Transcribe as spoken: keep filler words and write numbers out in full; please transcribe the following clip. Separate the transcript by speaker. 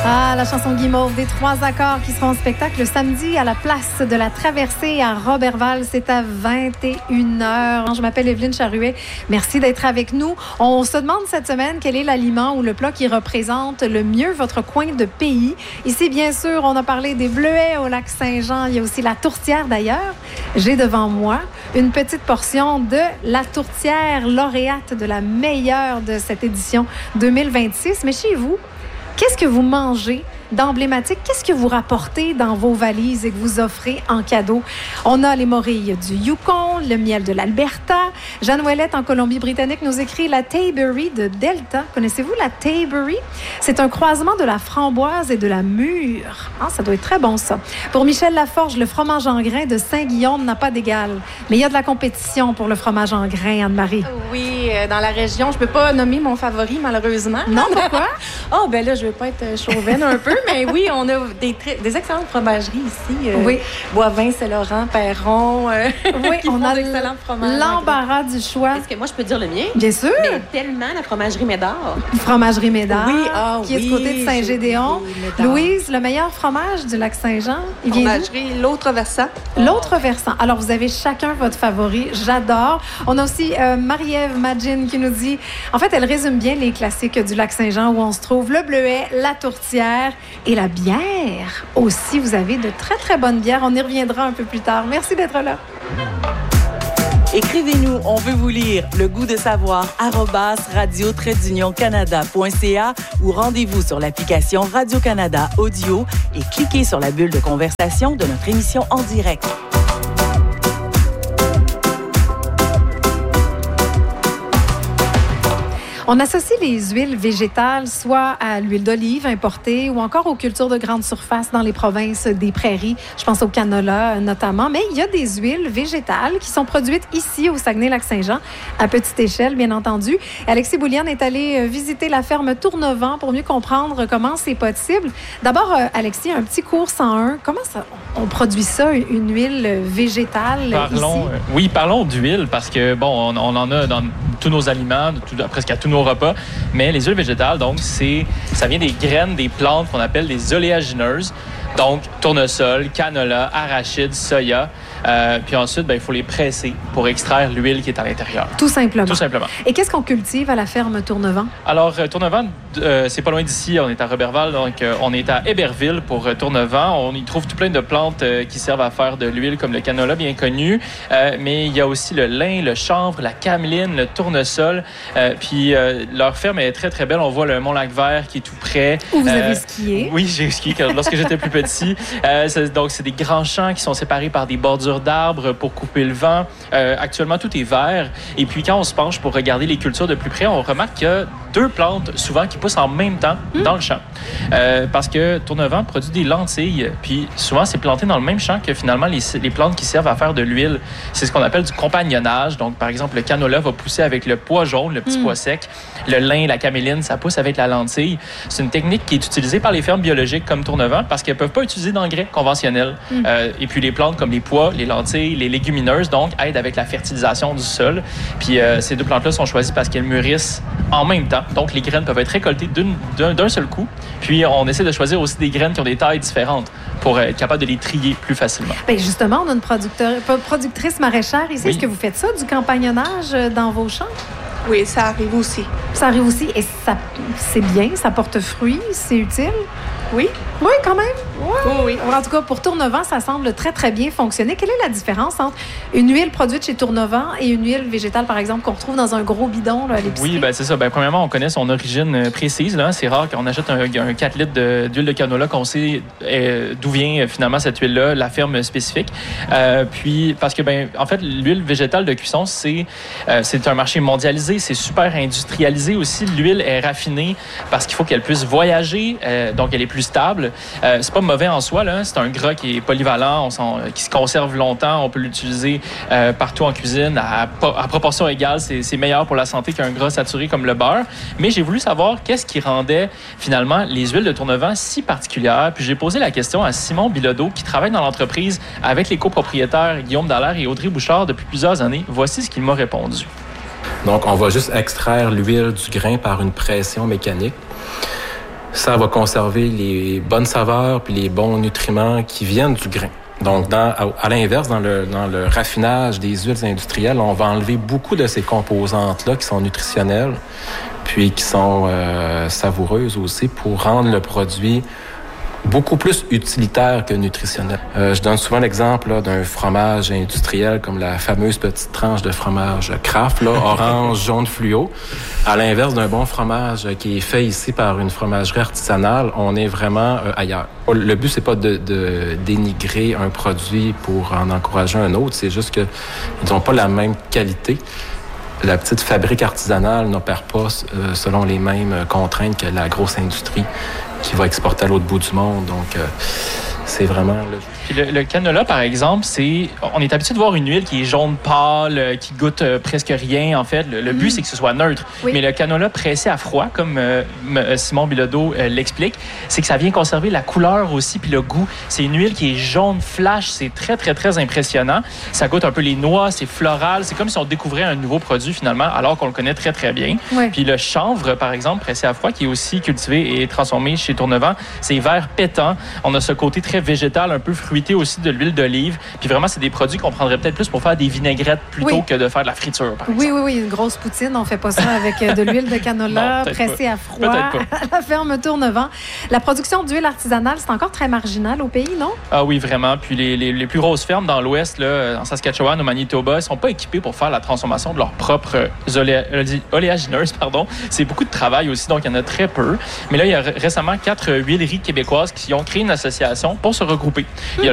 Speaker 1: Ah, la chanson Guimauve des Trois Accords qui sera en spectacle samedi à la place de la Traversée à Roberval. C'est à vingt et une heures. Je m'appelle Evelyne Charuet. Merci d'être avec nous. On se demande cette semaine quel est l'aliment ou le plat qui représente le mieux votre coin de pays. Ici, bien sûr, on a parlé des bleuets au lac Saint-Jean. Il y a aussi la tourtière d'ailleurs. J'ai devant moi une petite portion de la tourtière lauréate de la meilleure de cette édition deux mille vingt-six. Mais chez vous, qu'est-ce que vous mangez d'emblématique? Qu'est-ce que vous rapportez dans vos valises et que vous offrez en cadeau? On a les morilles du Yukon, le miel de l'Alberta. Jeanne Ouellette, en Colombie-Britannique, nous écrit la Tayberry de Delta. Connaissez-vous la Tayberry? C'est un croisement de la framboise et de la mûre. Ah, ça doit être très bon, ça. Pour Michel Laforge, le fromage en grains de Saint-Guillaume n'a pas d'égal. Mais il y a de la compétition pour le fromage en grains, Anne-Marie.
Speaker 2: Oui, euh, dans la région, je ne peux pas nommer mon favori, malheureusement.
Speaker 1: Non, pourquoi?
Speaker 2: Oh, ben là, je ne veux pas être chauvine un peu, mais oui, on a des, très, des excellentes fromageries ici. Euh,
Speaker 1: oui.
Speaker 2: Boivin, Saint-Laurent, Perron. Euh,
Speaker 1: oui,
Speaker 2: qui
Speaker 1: on
Speaker 2: font
Speaker 1: a
Speaker 2: d'excellents fromages.
Speaker 1: L'embarras du choix.
Speaker 3: Est-ce que moi, je peux dire le mien?
Speaker 1: Bien sûr.
Speaker 3: Mais tellement la fromagerie Médard.
Speaker 1: Fromagerie Médard,
Speaker 2: oui, ah,
Speaker 1: qui est
Speaker 2: oui,
Speaker 1: du côté de Saint-Gédéon. Louise, le meilleur fromage du lac Saint-Jean, il vient
Speaker 2: Fromagerie, l'autre versant.
Speaker 1: L'autre versant. Alors, vous avez chacun votre favori. J'adore. On a aussi euh, Marie-Ève Magin qui nous dit... En fait, elle résume bien les classiques du lac Saint-Jean où on se trouve le bleuet, la tourtière et la bière. Aussi, vous avez de très, très bonnes bières. On y reviendra un peu plus tard. Merci d'être là.
Speaker 4: Écrivez-nous, on veut vous lire. Le goût de savoir, arobase radio trait d'union canada point c a ou rendez-vous sur l'application Radio-Canada Audio et cliquez sur la bulle de conversation de notre émission en direct.
Speaker 1: On associe les huiles végétales soit à l'huile d'olive importée ou encore aux cultures de grande surface dans les provinces des prairies. Je pense au canola notamment. Mais il y a des huiles végétales qui sont produites ici au Saguenay-Lac-Saint-Jean, à petite échelle, bien entendu. Alexis Bouliane est allé visiter la ferme Tournevent pour mieux comprendre comment c'est possible. D'abord, Alexis, un petit cours cent un. Comment ça, on produit ça, une huile végétale
Speaker 5: parlons,
Speaker 1: ici?
Speaker 5: Euh, oui, parlons d'huile parce que, bon, on, on en a dans tous nos aliments, tout, presque à tous nos repas, mais les huiles végétales, donc, c'est, ça vient des graines des plantes qu'on appelle des oléagineuses. Donc, tournesol, canola, arachide, soya. Euh, puis ensuite, ben, il faut les presser pour extraire l'huile qui est à l'intérieur.
Speaker 1: Tout simplement.
Speaker 5: Tout simplement.
Speaker 1: Et qu'est-ce qu'on cultive à la ferme Tournevent?
Speaker 5: Alors, euh, Tournevent, euh, c'est pas loin d'ici. On est à Roberval, donc euh, on est à Héberville pour euh, Tournevent. On y trouve tout plein de plantes euh, qui servent à faire de l'huile, comme le canola, bien connu. Euh, mais il y a aussi le lin, le chanvre, la cameline, le tournesol. Euh, puis euh, leur ferme est très, très belle. On voit le Mont-Lac-Vert qui est tout près.
Speaker 1: Où vous
Speaker 5: euh,
Speaker 1: avez skié.
Speaker 5: Oui, j'ai skié lorsque j'étais plus petit. Euh, c'est, donc, c'est des grands champs qui sont séparés par des bordures d'arbres pour couper le vent. Euh, actuellement, tout est vert. Et puis, quand on se penche pour regarder les cultures de plus près, on remarque qu'il y a deux plantes, souvent, qui poussent en même temps mmh. dans le champ. Euh, parce que Tournevent produit des lentilles. Puis, souvent, c'est planté dans le même champ que, finalement, les, les plantes qui servent à faire de l'huile. C'est ce qu'on appelle du compagnonnage. Donc, par exemple, le canola va pousser avec le pois jaune, le petit mmh. pois sec. Le lin, la caméline, ça pousse avec la lentille. C'est une technique qui est utilisée par les fermes biologiques comme Tournevent parce qu'elles ne peuvent pas utiliser d'engrais conventionnels. Mmh. Euh, et puis, les plantes comme les pois, les lentilles, les légumineuses, donc, aident avec la fertilisation du sol. Puis, euh, ces deux plantes-là sont choisies parce qu'elles mûrissent en même temps. Donc, les graines peuvent être récoltées d'une, d'un, d'un seul coup. Puis, on essaie de choisir aussi des graines qui ont des tailles différentes pour être capable de les trier plus facilement.
Speaker 1: Bien, justement, on a une producteur, productrice maraîchère ici. Oui. Est-ce que vous faites ça, du compagnonnage dans vos champs?
Speaker 2: Oui, ça arrive aussi.
Speaker 1: Ça arrive aussi. Et ça, c'est bien? Ça porte fruit? C'est utile?
Speaker 2: Oui.
Speaker 1: Oui, quand même.
Speaker 2: Oui, oui.
Speaker 1: En tout cas, pour Tournevent, ça semble très, très bien fonctionner. Quelle est la différence entre une huile produite chez Tournevent et une huile végétale, par exemple, qu'on retrouve dans un gros bidon là, à l'épicerie?
Speaker 5: Oui, bien, c'est ça. Bien, premièrement, on connaît son origine précise. Là. C'est rare qu'on achète un, un quatre litres de, d'huile de canola qu'on sait euh, d'où vient finalement cette huile-là, la ferme spécifique. Euh, puis, parce que, ben, en fait, l'huile végétale de cuisson, c'est, euh, c'est un marché mondialisé. C'est super industrialisé aussi. L'huile est raffinée parce qu'il faut qu'elle puisse voyager. Euh, donc, elle est plus stable. Euh, c'est pas mauvais en soi, là. C'est un gras qui est polyvalent, on s'en, qui se conserve longtemps. On peut l'utiliser euh, partout en cuisine. À, à proportion égale, c'est, c'est meilleur pour la santé qu'un gras saturé comme le beurre. Mais j'ai voulu savoir qu'est-ce qui rendait finalement les huiles de Tournevent si particulières. Puis j'ai posé la question à Simon Bilodeau, qui travaille dans l'entreprise avec les copropriétaires Guillaume Dallaire et Audrey Bouchard depuis plusieurs années. Voici ce qu'il m'a répondu.
Speaker 6: Donc, on va juste extraire l'huile du grain par une pression mécanique. Ça va conserver les bonnes saveurs puis les bons nutriments qui viennent du grain. Donc, dans, à, à l'inverse, dans le, dans le raffinage des huiles industrielles, on va enlever beaucoup de ces composantes-là qui sont nutritionnelles, puis qui sont euh, savoureuses aussi, pour rendre le produit beaucoup plus utilitaire que nutritionnel. Euh, je donne souvent l'exemple là, d'un fromage industriel comme la fameuse petite tranche de fromage Kraft, là, orange, jaune fluo. À l'inverse d'un bon fromage qui est fait ici par une fromagerie artisanale, on est vraiment euh, ailleurs. Le but, c'est pas de, de dénigrer un produit pour en encourager un autre, c'est juste qu'ils n'ont pas la même qualité. La petite fabrique artisanale n'opère pas euh, selon les mêmes contraintes que la grosse industrie qui va exporter à l'autre bout du monde. Donc, euh, c'est vraiment... Là...
Speaker 5: Puis le, le canola, par exemple, c'est... On est habitué de voir une huile qui est jaune pâle, euh, qui goûte euh, presque rien, en fait. Le, le but, mm. c'est que ce soit neutre. Oui. Mais le canola pressé à froid, comme euh, Simon Bilodeau euh, l'explique, c'est que ça vient conserver la couleur aussi, puis le goût. C'est une huile qui est jaune flash. C'est très, très, très impressionnant. Ça goûte un peu les noix, c'est floral. C'est comme si on découvrait un nouveau produit, finalement, alors qu'on le connaît très, très bien. Oui. Puis le chanvre, par exemple, pressé à froid, qui est aussi cultivé et transformé chez Tournevent, c'est vert pétant. On a ce côté très végétal, un peu fruité aussi de l'huile d'olive. Puis vraiment, c'est des produits qu'on prendrait peut-être plus pour faire des vinaigrettes plutôt oui. que de faire de la friture, par exemple.
Speaker 1: Oui, oui, oui. Une grosse poutine, on fait pas ça avec de l'huile de canola non, pressée pas. à froid à la ferme Tournevent. La production d'huile artisanale, c'est encore très marginal au pays, non?
Speaker 5: Ah oui, vraiment. Puis les, les, les plus grosses fermes dans l'Ouest, là, en Saskatchewan, au Manitoba, ne sont pas équipées pour faire la transformation de leurs propres olé... oléagineuses. Pardon. C'est beaucoup de travail aussi, donc il y en a très peu. Mais là, il y a récemment quatre huileries québécoises qui ont créé une association pour se regrouper. Hum.